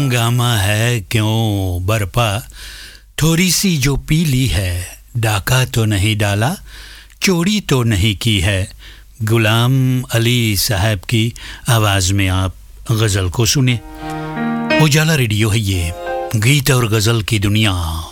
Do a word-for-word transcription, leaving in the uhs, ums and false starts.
हंगामा है क्यों बरपा, थोड़ी सी जो पी ली है, डाका तो नहीं डाला, चोरी तो नहीं की है। गुलाम अली साहब की आवाज़ में आप गज़ल को सुने। उजाला रेडियो है ये, गीत और गज़ल की दुनिया।